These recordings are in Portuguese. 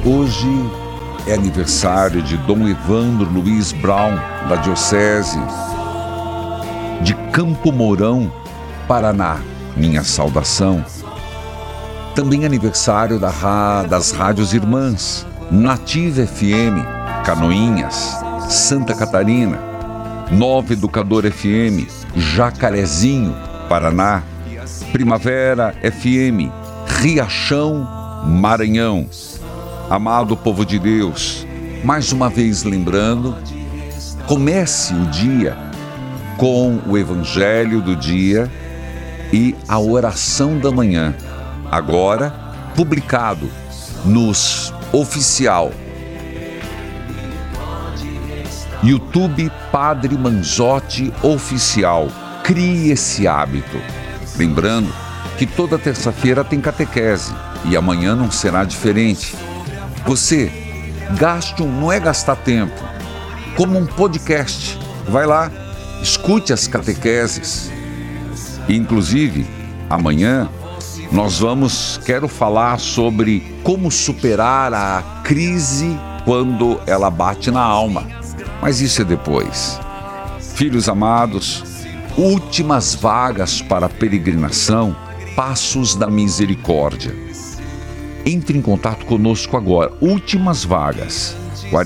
Hoje é aniversário de Dom Evandro Luiz Brown, da Diocese de Campo Mourão, Paraná. Minha saudação. Também aniversário das rádios irmãs, Nativa FM, Canoinhas, Santa Catarina, Nova Educador FM, Jacarezinho, Paraná, Primavera FM, Riachão, Maranhão. Amado povo de Deus, mais uma vez lembrando, comece o dia com o Evangelho do dia e a oração da manhã, agora publicado nos oficial YouTube Padre Manzotti Oficial. Crie esse hábito. Lembrando que toda terça-feira tem catequese e amanhã não será diferente. Você não é gastar tempo, como um podcast. Vai lá, escute as catequeses. Inclusive, amanhã quero falar sobre como superar a crise quando ela bate na alma. Mas isso é depois. Filhos amados, últimas vagas para a peregrinação, Passos da Misericórdia. Entre em contato conosco agora. Últimas vagas.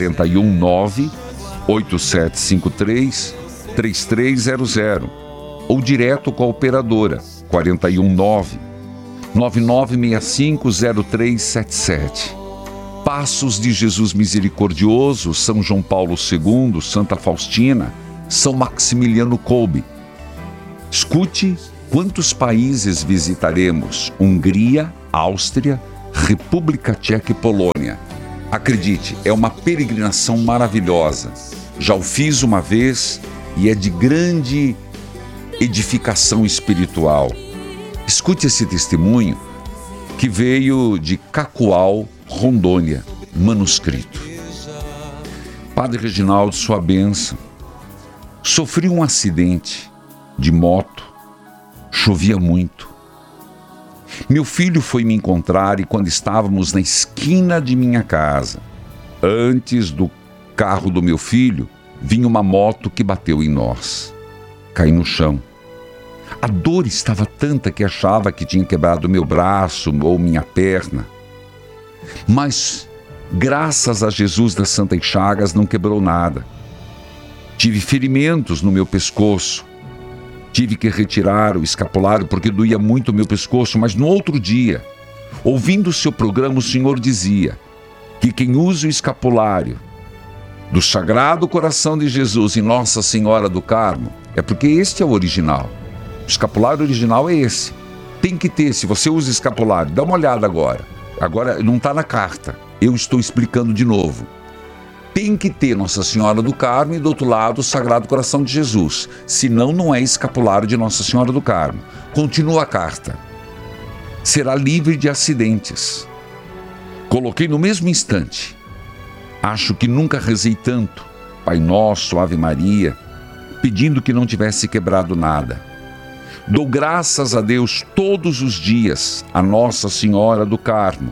419-8753-3300 ou direto com a operadora 419-9965-0377. Passos de Jesus Misericordioso, São João Paulo II, Santa Faustina, São Maximiliano Kolbe. Escute quantos países visitaremos: Hungria, Áustria, República Tcheca e Polônia. Acredite, é uma peregrinação maravilhosa. Já o fiz uma vez e é de grande edificação espiritual. Escute esse testemunho que veio de Cacoal, Rondônia, manuscrito. Padre Reginaldo, sua bênção. Sofri um acidente de moto, chovia muito. Meu filho foi me encontrar e quando estávamos na esquina de minha casa, antes do carro do meu filho, vinha uma moto que bateu em nós. Caí no chão. A dor estava tanta que achava que tinha quebrado meu braço ou minha perna. Mas, graças a Jesus das Santas Chagas, não quebrou nada. Tive ferimentos no meu pescoço. Tive que retirar o escapulário porque doía muito o meu pescoço, mas no outro dia, ouvindo o seu programa, o Senhor dizia que quem usa o escapulário do Sagrado Coração de Jesus e Nossa Senhora do Carmo, é porque este é o original. O escapulário original é esse. Tem que ter, se você usa escapulário, dá uma olhada agora. Agora não está na carta, eu estou explicando de novo. Tem que ter Nossa Senhora do Carmo e do outro lado o Sagrado Coração de Jesus. Senão não é escapulário de Nossa Senhora do Carmo. Continua a carta. Será livre de acidentes. Coloquei no mesmo instante. Acho que nunca rezei tanto. Pai Nosso, Ave Maria, pedindo que não tivesse quebrado nada. Dou graças a Deus todos os dias a Nossa Senhora do Carmo.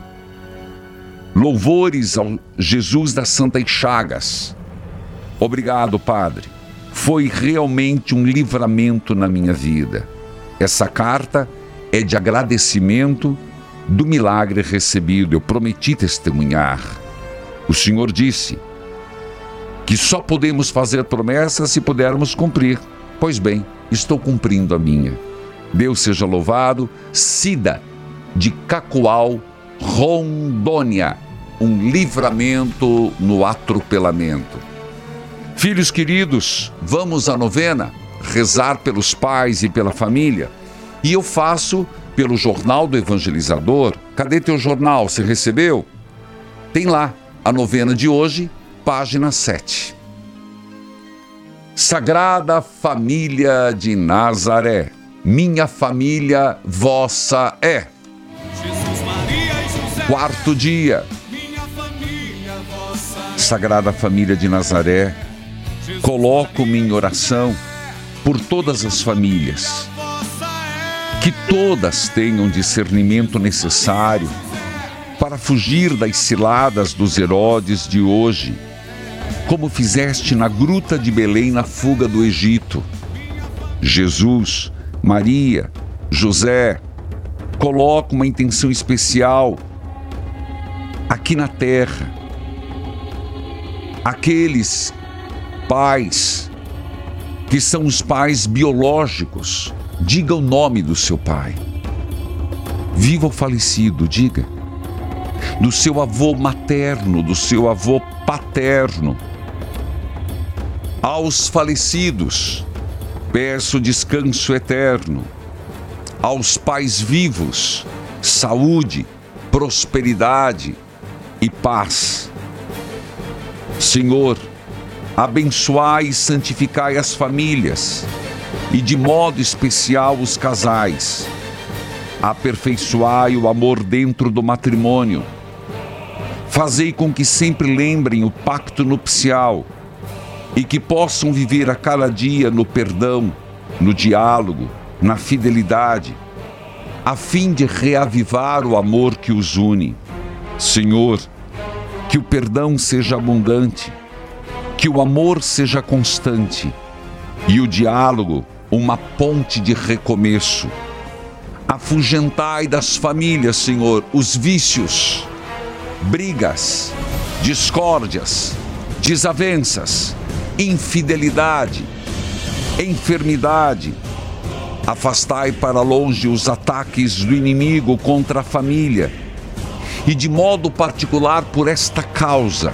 Louvores ao Jesus das Santas Chagas. Obrigado, Padre. Foi realmente um livramento na minha vida. Essa carta é de agradecimento do milagre recebido. Eu prometi testemunhar. O Senhor disse que só podemos fazer promessas se pudermos cumprir. Pois bem, estou cumprindo a minha. Deus seja louvado. Cida, de Cacoal, Rondônia. Um livramento no atropelamento. Filhos queridos, vamos à novena, rezar pelos pais e pela família. E eu faço pelo Jornal do Evangelizador. Cadê teu jornal? Você recebeu? Tem lá, a novena de hoje, página 7. Sagrada Família de Nazaré, minha família vossa é. Quarto dia. Sagrada Família de Nazaré, coloco-me em oração por todas as famílias, que todas tenham o discernimento necessário para fugir das ciladas dos Herodes de hoje, como fizeste na gruta de Belém na fuga do Egito. Jesus, Maria, José, coloca uma intenção especial aqui na terra. Aqueles pais que são os pais biológicos, diga o nome do seu pai. Vivo ou falecido, diga. Do seu avô materno, do seu avô paterno. Aos falecidos, peço descanso eterno. Aos pais vivos, saúde, prosperidade e paz. Senhor, abençoai e santificai as famílias e de modo especial os casais. Aperfeiçoai o amor dentro do matrimônio. Fazei com que sempre lembrem o pacto nupcial e que possam viver a cada dia no perdão, no diálogo, na fidelidade, a fim de reavivar o amor que os une. Senhor, que o perdão seja abundante, que o amor seja constante e o diálogo uma ponte de recomeço. Afugentai das famílias, Senhor, os vícios, brigas, discórdias, desavenças, infidelidade, enfermidade. Afastai para longe os ataques do inimigo contra a família e de modo particular por esta causa.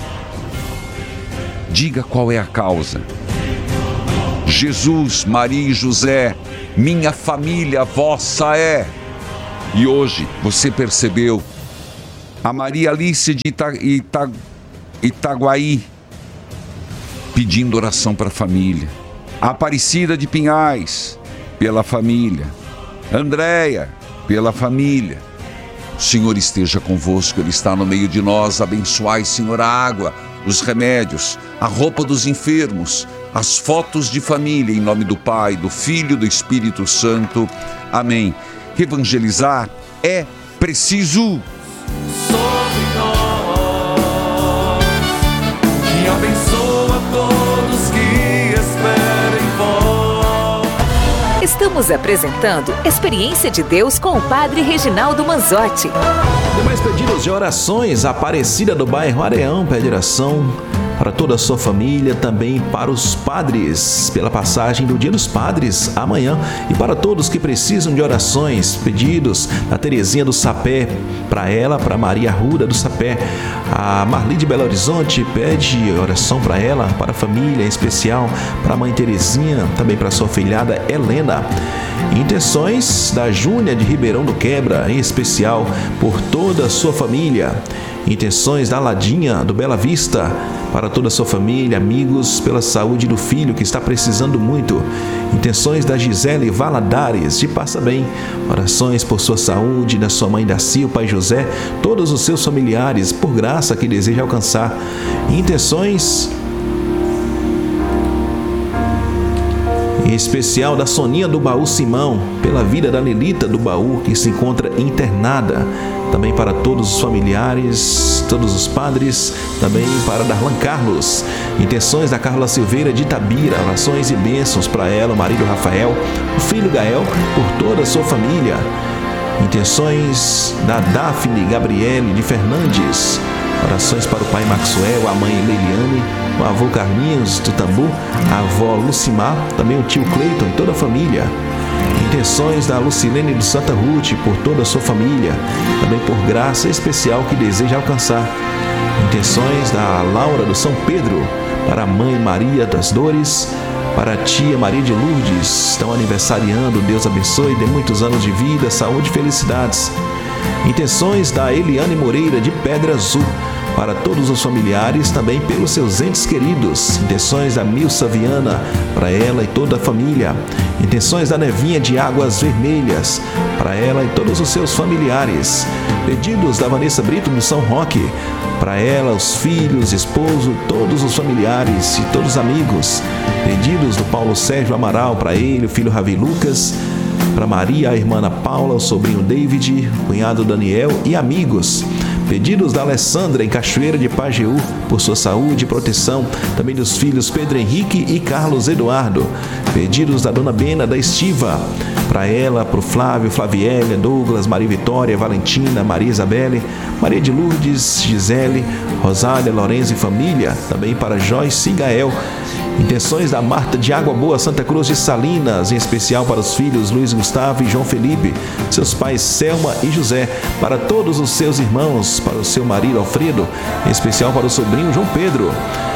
Diga qual é a causa. Jesus, Maria e José, minha família vossa é. E hoje você percebeu a Maria Alice de Itaguaí pedindo oração para a família. A Aparecida de Pinhais, pela família. Andréia, pela família. O Senhor esteja convosco, Ele está no meio de nós. Abençoai, Senhor, a água, os remédios, a roupa dos enfermos, as fotos de família, em nome do Pai, do Filho e do Espírito Santo. Amém. Evangelizar é preciso. Sobre nós, que abençoa todos que esperam em vós. Estamos apresentando Experiência de Deus com o Padre Reginaldo Manzotti. Demais pedidos de orações, a Aparecida do bairro Areão pede oração para toda a sua família, também para os padres, pela passagem do Dia dos Padres amanhã, e para todos que precisam de orações, pedidos da Terezinha do Sapé, para ela, para Maria Arruda do Sapé. A Marli de Belo Horizonte pede oração para ela, para a família, em especial para a mãe Terezinha, também para sua filhada Helena. Intenções da Júnia de Ribeirão do Quebra, em especial por toda a sua família. Intenções da Ladinha do Bela Vista, para toda a sua família, amigos, pela saúde do filho que está precisando muito. Intenções da Gisele Valadares de Passa Bem, orações por sua saúde, da sua mãe Daci, o pai José, todos os seus familiares, por graça que deseja alcançar. Intenções em especial da Soninha do Baú Simão, pela vida da Lelita do Baú, que se encontra internada. Também para todos os familiares, todos os padres, também para Darlan Carlos. Intenções da Carla Silveira de Itabira, orações e bênçãos para ela, o marido Rafael, o filho Gael, por toda a sua família. Intenções da Daphne Gabriele de Fernandes, orações para o pai Maxwell, a mãe Leiliane, o avô Carlinhos do Tambu, a avó Lucimar, também o tio Cleiton e toda a família. Intenções da Lucilene do Santa Ruth, por toda a sua família, também por graça especial que deseja alcançar. Intenções da Laura do São Pedro, para a mãe Maria das Dores, para a tia Maria de Lourdes, estão aniversariando. Deus abençoe, dê muitos anos de vida, saúde e felicidades. Intenções da Eliane Moreira de Pedra Azul, para todos os familiares, também pelos seus entes queridos. Intenções da Milsa Viana, para ela e toda a família. Intenções da Nevinha de Águas Vermelhas, para ela e todos os seus familiares. Pedidos da Vanessa Brito do São Roque, para ela, os filhos, esposo, todos os familiares e todos os amigos. Pedidos do Paulo Sérgio Amaral, para ele, o filho Ravi Lucas, para Maria, a irmã Paula, o sobrinho David, o cunhado Daniel e amigos. Pedidos da Alessandra em Cachoeira de Pajeú, por sua saúde e proteção. Também dos filhos Pedro Henrique e Carlos Eduardo. Pedidos da Dona Bena da Estiva, para ela, para o Flávio, Flaviélia, Douglas, Maria Vitória, Valentina, Maria Isabelle, Maria de Lourdes, Gisele, Rosália, Lourenço e família. Também para Joyce e Gael. Intenções da Marta de Água Boa, Santa Cruz de Salinas, em especial para os filhos Luiz Gustavo e João Felipe, seus pais Selma e José, para todos os seus irmãos, para o seu marido Alfredo, em especial para o sobrinho João Pedro.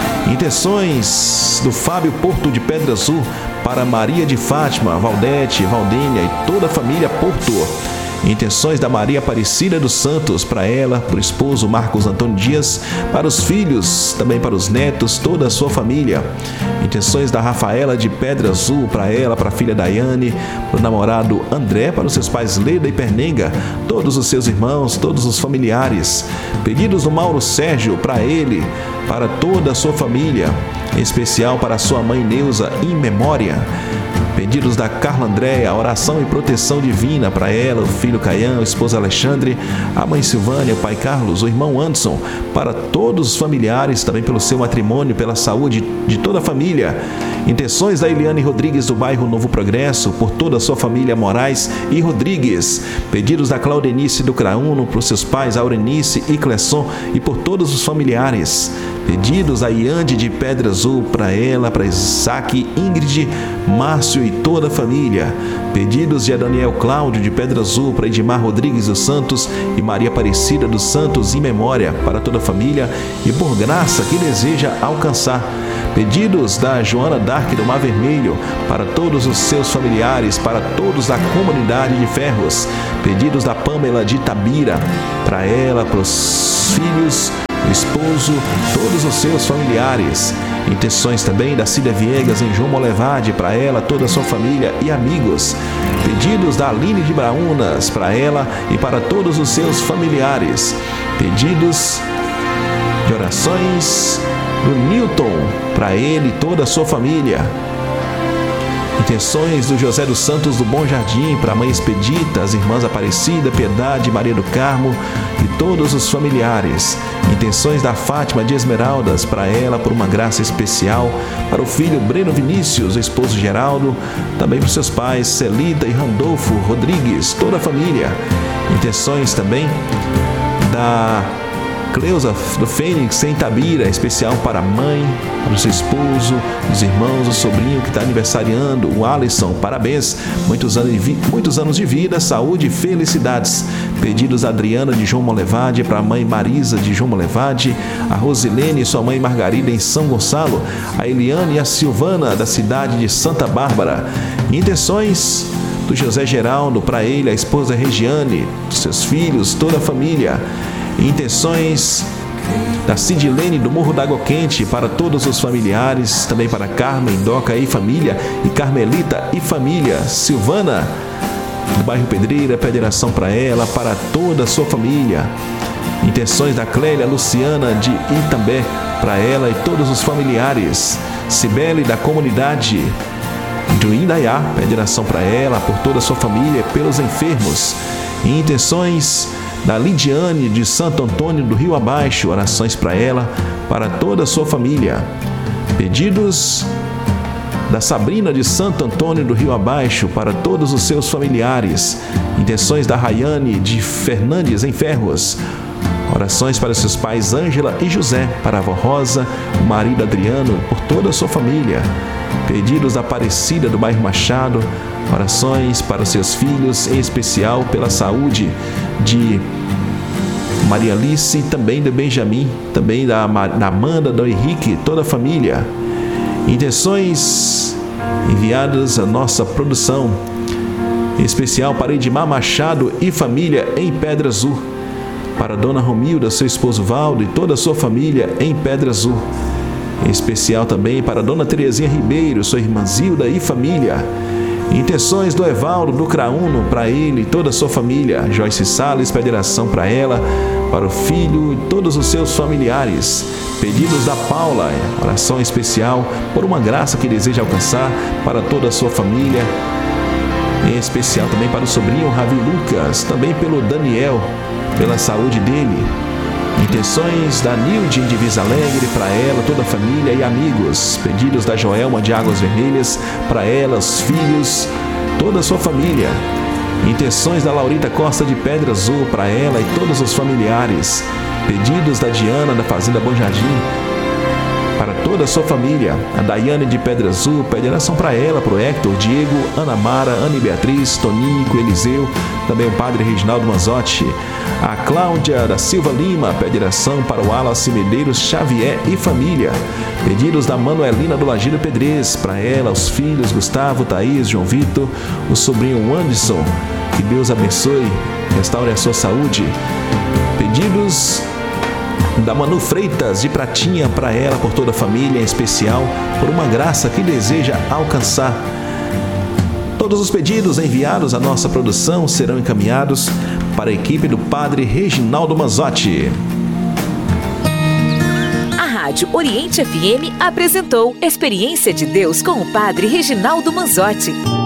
Intenções do Fábio Porto de Pedra Azul, para Maria de Fátima, Valdete, Valdênia e toda a família Porto. Intenções da Maria Aparecida dos Santos, para ela, para o esposo Marcos Antônio Dias, para os filhos, também para os netos, toda a sua família. Intenções da Rafaela de Pedra Azul, para ela, para a filha Daiane, para o namorado André, para os seus pais Leda e Pernenga, todos os seus irmãos, todos os familiares. Pedidos do Mauro Sérgio, para ele, para toda a sua família, em especial para a sua mãe Neuza, em memória. Pedidos da Carla Andréia, oração e proteção divina para ela, o filho Caian, a esposa Alexandre, a mãe Silvânia, o pai Carlos, o irmão Anderson, para todos os familiares, também pelo seu matrimônio, pela saúde de toda a família. Intenções da Eliane Rodrigues do bairro Novo Progresso, por toda a sua família Moraes e Rodrigues. Pedidos da Claudenice do Crauno, para os seus pais Aurenice e Clesson e por todos os familiares. Pedidos da Iande de Pedra Azul, para ela, para Isaac, Ingrid, Márcio e toda a família. Pedidos de Daniel Cláudio de Pedra Azul, para Edmar Rodrigues dos Santos e Maria Aparecida dos Santos, em memória, para toda a família e por graça que deseja alcançar. Pedidos da Joana Dark do Mar Vermelho, para todos os seus familiares, para todos da comunidade de Ferros. Pedidos da Pâmela de Itabira, para ela, para os filhos, o esposo, todos os seus familiares. Intenções também da Cida Viegas em João Molevade, para ela, toda a sua família e amigos. Pedidos da Aline de Braunas, para ela e para todos os seus familiares. Pedidos de orações do Newton, para ele e toda a sua família. Intenções do José dos Santos do Bom Jardim, para a mãe Expedita, as irmãs Aparecida, Piedade, Maria do Carmo e todos os familiares. Intenções da Fátima de Esmeraldas, para ela, por uma graça especial, para o filho Breno Vinícius, o esposo Geraldo, também para os seus pais Celita e Randolfo Rodrigues, toda a família. Intenções também da Cleusa do Fênix em Itabira, especial para a mãe, para o seu esposo, os irmãos, o sobrinho que está aniversariando, o Alisson, parabéns, muitos anos de vida, saúde e felicidades. Pedidos da Adriana de João Molevade, para a mãe Marisa de João Molevade, a Rosilene e sua mãe Margarida em São Gonçalo, a Eliane e a Silvana da cidade de Santa Bárbara. Intenções do José Geraldo, para ele, a esposa Regiane, seus filhos, toda a família. Intenções da Cidilene do Morro da Água Quente, para todos os familiares, também para Carmen, Doca e família, e Carmelita e família. Silvana do bairro Pedreira, pede-oração para ela, para toda a sua família. Intenções da Clélia Luciana de Itambé, para ela e todos os familiares. Cibele da comunidade do Indaiá, pede-oração para ela, por toda a sua família, pelos enfermos. Intenções da Lidiane de Santo Antônio do Rio Abaixo, orações para ela, para toda a sua família. Pedidos da Sabrina de Santo Antônio do Rio Abaixo, para todos os seus familiares. Intenções da Rayane de Fernandes em Ferros, orações para seus pais Ângela e José, para a avó Rosa, o marido Adriano, por toda a sua família. Pedidos da Aparecida do bairro Machado, orações para os seus filhos, em especial pela saúde de Maria Alice, também do Benjamin, também da Amanda, do Henrique, toda a família. Intenções enviadas à nossa produção, em especial para Edmar Machado e família em Pedra Azul, para Dona Romilda, seu esposo Valdo e toda a sua família em Pedra Azul. Em especial também para Dona Terezinha Ribeiro, sua irmã Zilda e família. Intenções do Evaldo do Crauno, para ele e toda a sua família. Joyce Salles, pede-oração para ela, para o filho e todos os seus familiares. Pedidos da Paula, oração especial por uma graça que deseja alcançar para toda a sua família. Em especial também para o sobrinho Ravi Lucas, também pelo Daniel, pela saúde dele. Intenções da Nilde de Visa Alegre, para ela, toda a família e amigos. Pedidos da Joelma de Águas Vermelhas, para ela, os filhos, toda a sua família. Intenções da Laurita Costa de Pedra Azul, para ela e todos os familiares. Pedidos da Diana da Fazenda Bom Jardim, para toda a sua família. A Daiane de Pedra Azul pede oração para ela, para o Hector, Diego, Ana Mara, Ana Beatriz, Tonico, Eliseu, também o Padre Reginaldo Manzotti. A Cláudia da Silva Lima pede oração para o Wallace Medeiros Xavier e família. Pedidos da Manuelina do Lagido Pedrez, para ela, os filhos Gustavo, Thaís, João Vitor, o sobrinho Anderson. Que Deus abençoe, restaure a sua saúde. Pedidos da Manu Freitas de Pratinha, para ela, por toda a família, em especial por uma graça que deseja alcançar. Todos os pedidos enviados à nossa produção serão encaminhados para a equipe do Padre Reginaldo Manzotti. A Rádio Oriente FM apresentou Experiência de Deus com o Padre Reginaldo Manzotti.